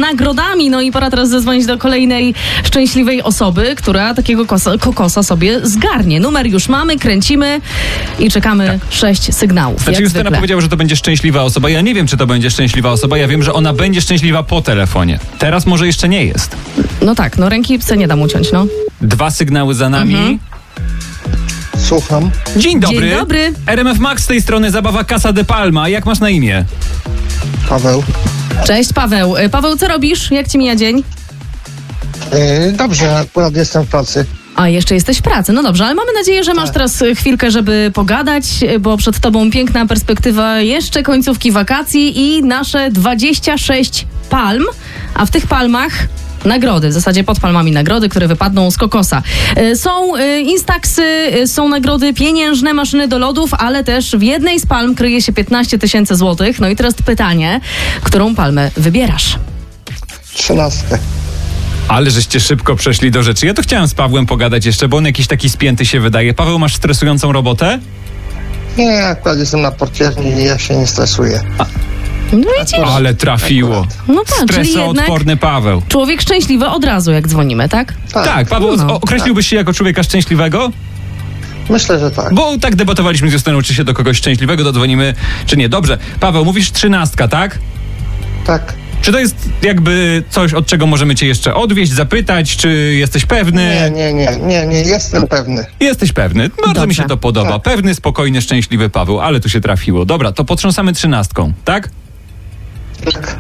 nagrodami. No i pora teraz zadzwonić do kolejnej szczęśliwej osoby, która takiego kokosa sobie zgarnie. Numer już mamy, kręcimy i czekamy 6 sygnałów. Znaczy Justyna powiedziała, że to będzie szczęśliwa osoba. Ja nie wiem, czy to będzie szczęśliwa osoba. Ja wiem, że ona będzie szczęśliwa po telefonie. Teraz może jeszcze nie jest. No tak, no ręki nie dam uciąć, no. 2 sygnały za nami. Słucham. Dzień dobry. Dzień dobry. RMF Max z tej strony, zabawa Casa de Palma. Jak masz na imię? Paweł. Cześć, Paweł. Paweł, co robisz? Jak ci mija dzień? Dobrze, akurat jestem w pracy. A, jeszcze jesteś w pracy. No dobrze, ale mamy nadzieję, że masz teraz chwilkę, żeby pogadać, bo przed tobą piękna perspektywa jeszcze końcówki wakacji i nasze 26 palm, a w tych palmach nagrody, w zasadzie pod palmami nagrody, które wypadną z kokosa. Są Instaxy, są nagrody pieniężne, maszyny do lodów, ale też w jednej z palm kryje się 15 000 złotych. No i teraz pytanie, którą palmę wybierasz? 13. Ale żeście szybko przeszli do rzeczy. Ja to chciałem z Pawłem pogadać jeszcze, bo on jakiś taki spięty się wydaje. Paweł, masz stresującą robotę? Nie, akurat jestem na portierni i ja się nie stresuję. No widzisz? Ale trafiło. No tak, czyli jednak Stresoodporny Paweł. człowiek szczęśliwy od razu, jak dzwonimy, tak? Tak, Paweł, No. określiłbyś się jako człowieka szczęśliwego? Myślę, że tak. Bo tak debatowaliśmy z Justyną, czy się do kogoś szczęśliwego dodzwonimy, czy nie. Dobrze, Paweł, mówisz 13, tak? Tak. Czy to jest jakby coś, od czego możemy cię jeszcze odwieźć, zapytać, czy jesteś pewny? Nie, jestem pewny. Jesteś pewny. Bardzo Dobrze. mi się to podoba. Tak. Pewny, spokojny, szczęśliwy Paweł, ale tu się trafiło. Dobra, to potrząsamy 13, tak? Tak.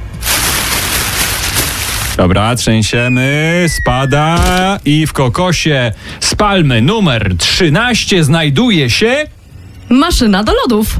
Dobra, trzęsiemy, spada i w kokosie z palmy numer 13 znajduje się... Maszyna do lodów.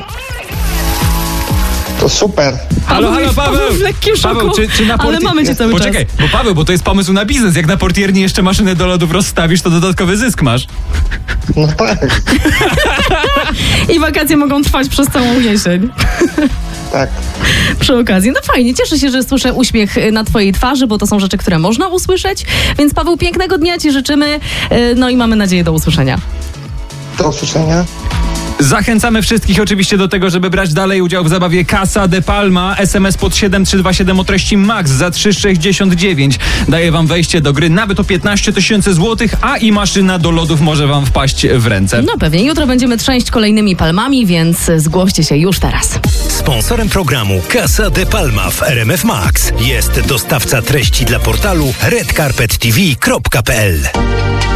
To super. Halo, Paweł Paweł! w lekkim szoku, Paweł, czy na ale mamy cię cały Poczekaj, czas. bo Paweł, bo to jest pomysł na biznes. Jak na portierni jeszcze maszynę do lodów rozstawisz, to dodatkowy zysk masz. No tak. I wakacje mogą trwać przez całą jesień. Tak. Przy okazji. No fajnie, cieszę się, że słyszę uśmiech na twojej twarzy, bo to są rzeczy, które można usłyszeć. Więc Paweł, pięknego dnia ci życzymy. No i mamy nadzieję do usłyszenia. Do usłyszenia. Zachęcamy wszystkich oczywiście do tego, żeby brać dalej udział w zabawie Casa de Palma. SMS pod 7327 o treści MAX za 3,69 daje wam wejście do gry nawet o 15 000 złotych, a i maszyna do lodów może wam wpaść w ręce. No pewnie, jutro będziemy trzęść kolejnymi palmami, więc zgłoście się już teraz. Sponsorem programu Casa de Palma w RMF Max jest dostawca treści dla portalu redcarpettv.pl.